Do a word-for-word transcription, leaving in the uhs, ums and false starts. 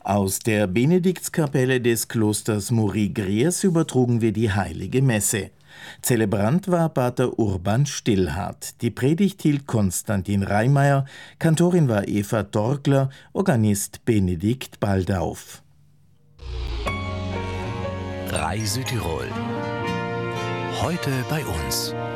Aus der Benediktskapelle des Klosters Muri-Griers übertrugen wir die Heilige Messe. Zelebrant war Pater Urban Stillhardt. Die Predigt hielt Konstantin Reimeyer, Kantorin war Eva Torgler, Organist Benedikt Baldauf. Reise Tirol. Heute bei uns.